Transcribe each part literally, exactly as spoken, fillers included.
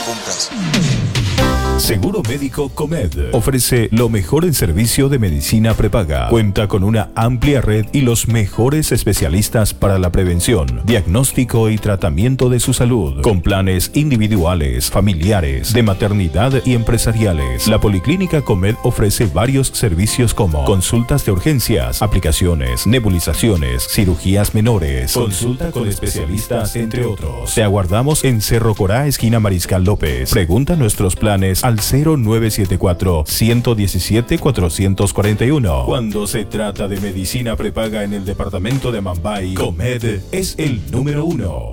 cumplas. Seguro Médico Comed ofrece lo mejor en servicio de medicina prepaga. Cuenta con una amplia red y los mejores especialistas para la prevención, diagnóstico y tratamiento de su salud, con planes individuales, familiares, de maternidad y empresariales. La Policlínica Comed ofrece varios servicios como consultas de urgencias, aplicaciones, nebulizaciones, cirugías menores, consulta con especialistas, entre otros. Te aguardamos en Cerro Corá, esquina Mariscal López. Pregunta nuestros planes al cero nueve siete cuatro, uno uno siete, cuatro cuatro uno. Cuando se trata de medicina prepaga en el departamento de Amambay, Comed es el número uno.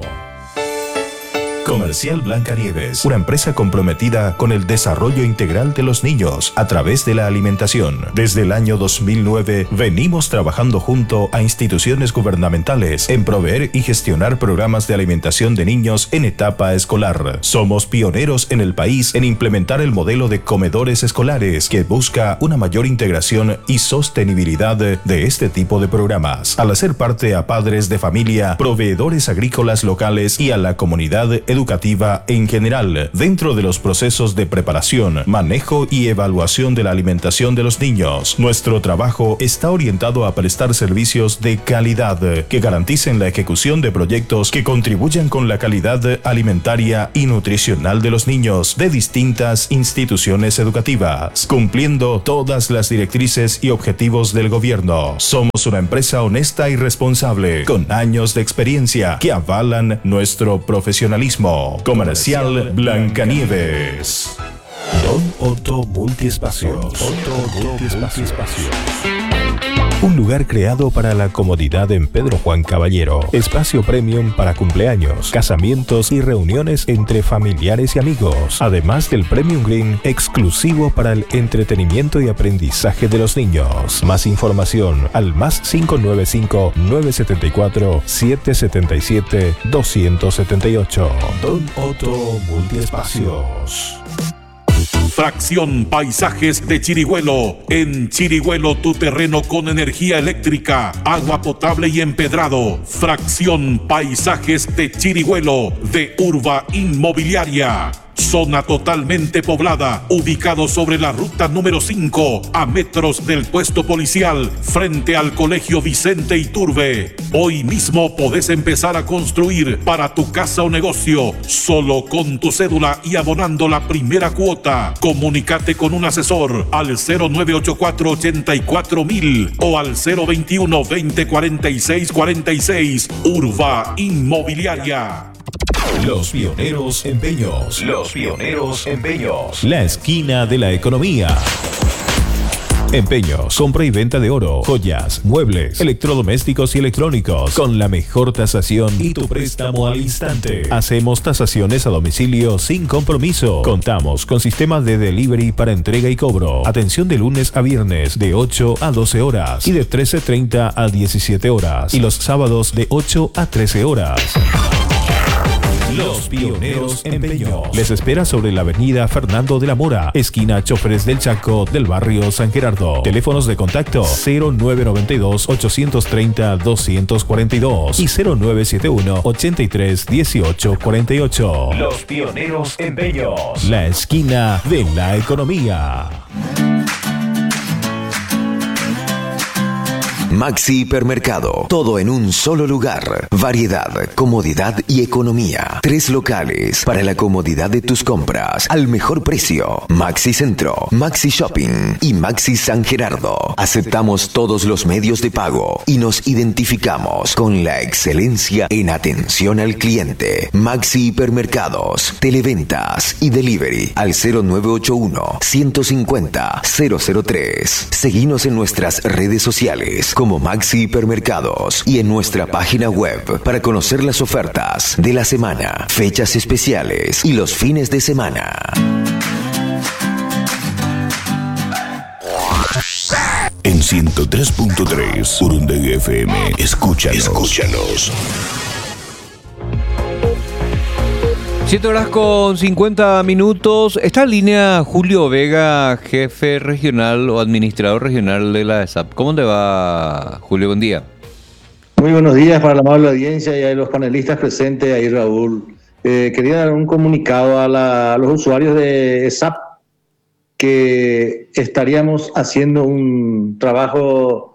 Comercial Blancanieves, una empresa comprometida con el desarrollo integral de los niños a través de la alimentación. Desde el año dos mil nueve venimos trabajando junto a instituciones gubernamentales en proveer y gestionar programas de alimentación de niños en etapa escolar. Somos pioneros en el país en implementar el modelo de comedores escolares que busca una mayor integración y sostenibilidad de este tipo de programas, al hacer parte a padres de familia, proveedores agrícolas locales y a la comunidad educativa educativa en general, dentro de los procesos de preparación, manejo y evaluación de la alimentación de los niños. Nuestro trabajo está orientado a prestar servicios de calidad que garanticen la ejecución de proyectos que contribuyan con la calidad alimentaria y nutricional de los niños de distintas instituciones educativas, cumpliendo todas las directrices y objetivos del gobierno. Somos una empresa honesta y responsable, con años de experiencia que avalan nuestro profesionalismo. Comercial Blancanieves. Don Otto Multiespacios. Otto Multiespacios. Un lugar creado para la comodidad en Pedro Juan Caballero. Espacio premium para cumpleaños, casamientos y reuniones entre familiares y amigos. Además del Premium Green, exclusivo para el entretenimiento y aprendizaje de los niños. Más información al más cinco nueve cinco, nueve siete cuatro, siete siete siete, dos siete ocho. Don Otto Multiespacios. Fracción Paisajes de Chirigüelo. En Chirigüelo, tu terreno con energía eléctrica, agua potable y empedrado. Fracción Paisajes de Chirigüelo, de Urba Inmobiliaria. Zona totalmente poblada, ubicado sobre la ruta número cinco, a metros del puesto policial, frente al Colegio Vicente Iturbe. Hoy mismo podés empezar a construir para tu casa o negocio, solo con tu cédula y abonando la primera cuota. Comunícate con un asesor al cero nueve ocho cuatro, ochenta y cuatro mil o al cero veintiuno, veinte, cuarenta y seis, cuarenta y seis. Urba Inmobiliaria. Los Pioneros Empeños. Los Pioneros Empeños. La esquina de la economía. Empeños, compra y venta de oro, joyas, muebles, electrodomésticos y electrónicos, con la mejor tasación y tu préstamo al instante. Hacemos tasaciones a domicilio sin compromiso. Contamos con sistema de delivery para entrega y cobro. Atención de lunes a viernes de ocho a doce horas y de trece treinta a diecisiete horas. Y los sábados de ocho a trece horas. Los Pioneros Empeños. Les espera sobre la avenida Fernando de la Mora, esquina Choferes del Chaco, del barrio San Gerardo. Teléfonos de contacto cero nueve nueve dos, ocho tres cero, dos cuatro dos y cero nueve siete uno, ochenta y tres, dieciocho cuarenta y ocho. Los Pioneros Empeños. La esquina de la economía. Maxi Hipermercado, todo en un solo lugar. Variedad, comodidad y economía. Tres locales para la comodidad de tus compras al mejor precio. Maxi Centro, Maxi Shopping y Maxi San Gerardo. Aceptamos todos los medios de pago y nos identificamos con la excelencia en atención al cliente. Maxi Hipermercados, televentas y delivery al cero nueve ocho uno, ciento cincuenta, cero cero tres. Seguinos en nuestras redes sociales como Maxi Hipermercados y en nuestra página web para conocer las ofertas de la semana, fechas especiales y los fines de semana. En ciento tres punto tres, Urundegui F M. Escúchanos. Escúchanos. siete horas con cincuenta minutos. Está en línea Julio Vega, jefe regional o administrador regional de la E S A P. ¿Cómo te va, Julio? Buen día. Muy buenos días para la amable audiencia y a los panelistas presentes, ahí Raúl eh, quería dar un comunicado a, la, a los usuarios de S A P que estaríamos haciendo un trabajo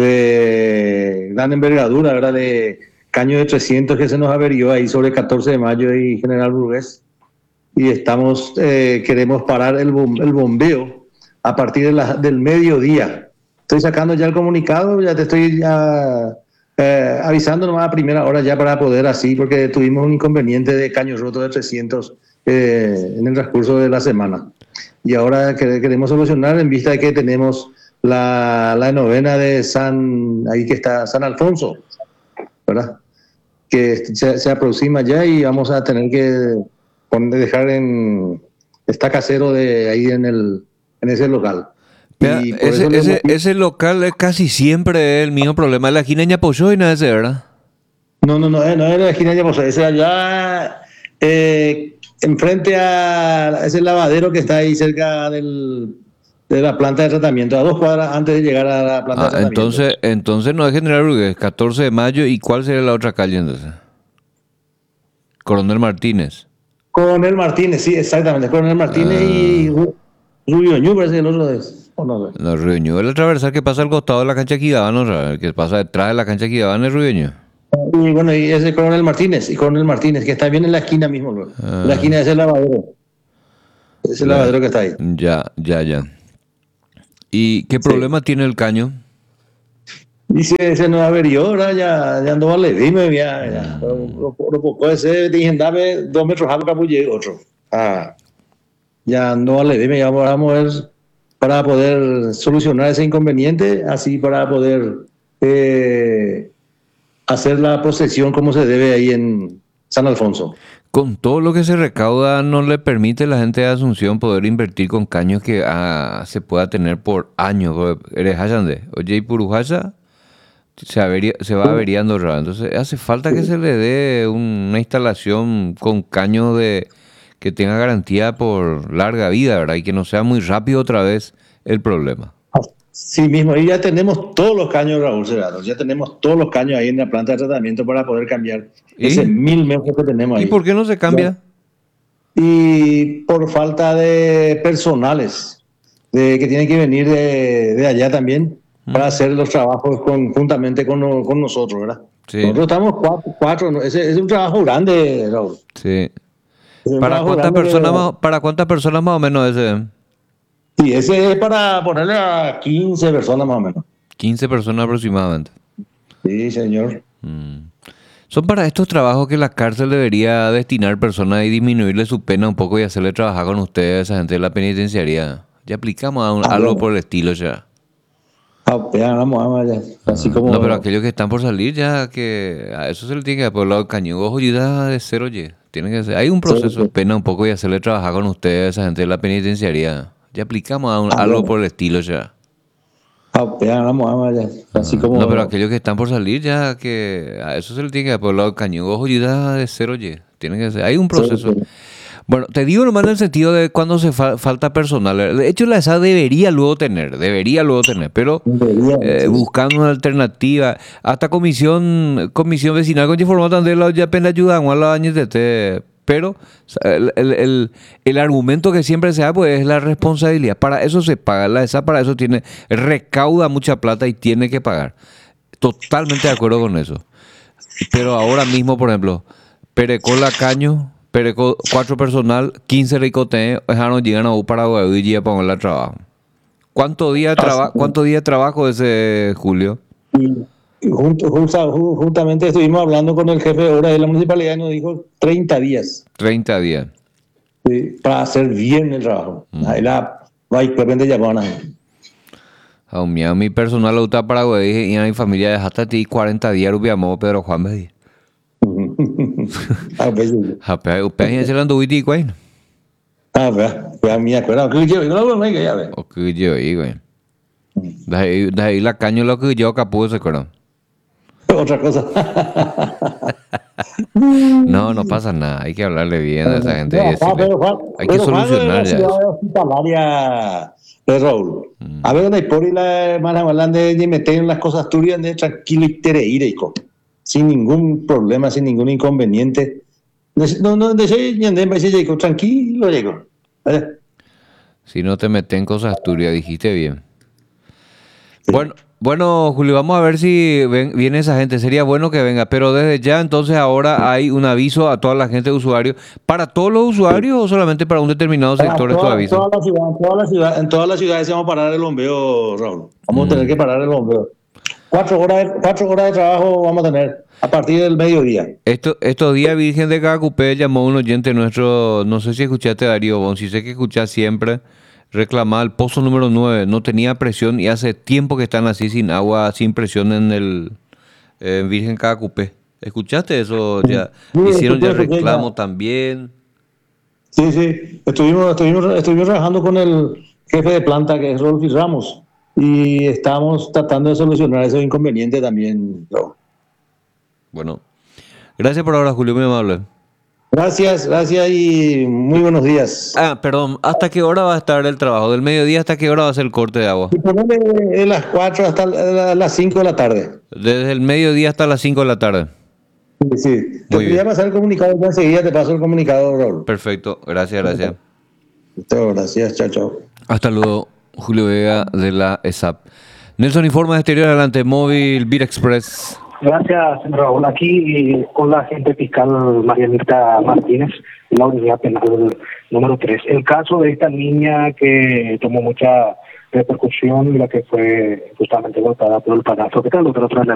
de gran envergadura, ¿verdad? De caño de trescientos que se nos averió ahí sobre catorce de mayo y General Burgués. Y estamos, eh, queremos parar el, bom, el bombeo a partir de la, del mediodía. Estoy sacando ya el comunicado, ya te estoy ya, eh, avisando nomás a primera hora ya para poder así, porque tuvimos un inconveniente de caño roto de trescientos eh, en el transcurso de la semana. Y ahora queremos solucionar en vista de que tenemos la, la novena de San, ahí que está San Alfonso, ¿verdad? Que se, se aproxima ya y vamos a tener que poner, dejar en estaca cero de ahí en el en ese local. Mira, y ese, ese, hemos... ese local es casi siempre el mismo problema, es la esquina de Ñapoyoy, nada de ese, ¿verdad? No, no, no, no es la esquina de Ñapoyoy, es allá eh, enfrente a ese lavadero que está ahí cerca del, de la planta de tratamiento, a dos cuadras antes de llegar a la planta ah, de tratamiento. Entonces, entonces no es General Burgués, catorce de mayo, ¿y cuál sería la otra calle entonces? Coronel Martínez. Coronel Martínez, sí, exactamente, Coronel Martínez ah. y Rubio Ñu, parece que el otro es. ¿O no? No, Rubio Ñu, el transversal que pasa al costado de la cancha Quidabano, ¿no? El que pasa detrás de la cancha Quidabano es Rubio Ñu. Y bueno, y ese Coronel Martínez, y Coronel Martínez, que está bien en la esquina mismo, bro. Ah. La esquina de ese lavadero. Ese la, lavadero que está ahí. Ya, ya, ya. ¿Y qué problema sí. tiene el caño? Dice, se nos averió, ahora ya, ya andó a dime, ya, ya. Lo poco ese, dije, dame dos metros algo capulle otro. Ah, ya andó a dime, ya vamos a mover para poder solucionar ese inconveniente, así para poder eh, hacer la procesión como se debe ahí en San Alfonso. Con todo lo que se recauda, ¿no le permite a la gente de Asunción poder invertir con caños que ah, se pueda tener por años? ¿Eres Hayande? Oye, y Purujaya se, avería, se va averiando raro. Entonces, hace falta que se le dé una instalación con caños de que tenga garantía por larga vida, ¿verdad? Y que no sea muy rápido otra vez el problema. Sí mismo, y ya tenemos todos los caños, Raúl Cerrado, ya tenemos todos los caños ahí en la planta de tratamiento para poder cambiar ¿Y? ese mil metros que tenemos ahí. ¿Y por qué no se cambia? Ya. Y por falta de personales de, que tienen que venir de, de allá también mm. para hacer los trabajos conjuntamente con, con nosotros, ¿verdad? Sí. Nosotros estamos cuatro, cuatro ese, es un trabajo grande, Raúl. Sí. ¿Para cuántas personas de... más, para cuántas personas más o menos ese? Sí, ese es para ponerle a quince personas más o menos. quince personas aproximadamente. Sí, señor. Mm. Son para estos trabajos que la cárcel debería destinar personas y disminuirle su pena un poco y hacerle trabajar con ustedes a esa gente de la penitenciaría. Ya aplicamos a un, ah, algo bueno. por el estilo ya. Ah, ya, vamos, vamos, ya. Así ah, como... No, pero aquellos que están por salir ya, que a eso se le tiene que dar por el lado del cañón. Ojo, ya de cero, oye. Tiene que ser. Hay un proceso sí, sí. de pena un poco y hacerle trabajar con ustedes a esa gente de la penitenciaría. Ya aplicamos a un, ah, algo bueno. por el estilo ya. Ah, ya, vamos, vamos, ya. Así ah, como... No, pero aquellos que están por salir ya, que a eso se le tiene que dar por el lado del cañón. Ojo, ya de cero, oye. Tiene que ser. Hay un proceso. Sí, sí. Bueno, te digo nomás en el sentido de cuando se fa- falta personal. De hecho, la E S A debería luego tener, debería luego tener, pero debería, eh, sí. buscando una alternativa. Hasta comisión comisión vecinal con información de la ya apenas ayudamos a los años de este. Pero el, el, el, el argumento que siempre se da pues es la responsabilidad. Para eso se paga. La E S A para eso tiene, recauda mucha plata y tiene que pagar. Totalmente de acuerdo con eso. Pero ahora mismo, por ejemplo, Perecola Caño, Pereco cuatro personal, quince ricotes, dejaron llegan a Paraguay y ya para el trabajo. ¿Cuántos días de traba, cuánto día de trabajo ese Julio? Junt, juntamente estuvimos hablando con el jefe de obra de la municipalidad y nos dijo treinta días. treinta días. Sí, para hacer bien el trabajo. Mm. Ahí la va y de repente llaman a oh, mi, mi personal lo está Paraguay y a mi familia hasta ti cuarenta días rubiamo Pedro Juan me dice. Ah, pues. Ah, pues usted se lo anduvo y güey. Ah, pues, pues a mí acuerdo que yo no lo me ya ve. O que yo y güey. De ahí, de ahí la caño lo que yo capuz se acuerdo. Otra cosa. No, no pasa nada. Hay que hablarle bien a esa gente. No, no, pero, Juan, hay que solucionar ya. Hospitalaria de Raúl. Mm. A ver, donde por ir la hermana hablando de meter en las cosas turbias de tranquilo y tereíreico. Sin ningún problema, sin ningún inconveniente. No, no, de ese ñandé, me dice, llego, tranquilo, llego. ¿Vale? Si no te meten en cosas Asturias, dijiste bien. Sí. Bueno, bueno, Julio, vamos a ver si ven, viene esa gente. Sería bueno que venga, pero desde ya entonces ahora hay un aviso a toda la gente de usuarios. ¿Para todos los usuarios o solamente para un determinado sector toda, estos avisos? Toda la ciudad, en, toda la ciudad, en todas las ciudades vamos a parar el bombeo, Raúl. Vamos mm. a tener que parar el bombeo. Cuatro horas, cuatro horas de trabajo vamos a tener a partir del mediodía. Esto, estos días Virgen de Cacupé llamó a un oyente nuestro, no sé si escuchaste, Darío Bon, si sé que escuchás siempre, reclamaba el pozo número nueve, no tenía presión y hace tiempo que están así sin agua, sin presión en el en Virgen Cacupé. ¿Escuchaste eso? Ya sí, hicieron ya reclamo ya. También. Sí, sí, estuvimos, estuvimos, estuvimos trabajando con el jefe de planta que es Rolfi Ramos. Y estamos tratando de solucionar ese inconveniente también. ¿No? Bueno, gracias por ahora, Julio, muy amable. Gracias, gracias y muy buenos días. Ah, perdón, ¿hasta qué hora va a estar el trabajo? ¿Del mediodía hasta qué hora va a ser el corte de agua? De las cuatro hasta las cinco de la tarde. Desde el mediodía hasta las cinco de la tarde. Sí, sí. Te voy a pasar el comunicado, enseguida te paso el comunicado, Raúl. Perfecto, gracias, gracias. Listo, gracias, chao, chao. Hasta luego. Julio Vega de la E S A P. Nelson, informa de exterior, adelante, móvil, Vir Express. Gracias, Raúl. Aquí con la agente fiscal Marianita Martínez, la unidad penal número tres. El caso de esta niña que tomó mucha repercusión y la que fue justamente golpeada por el padrastro. ¿Qué tal, doctor?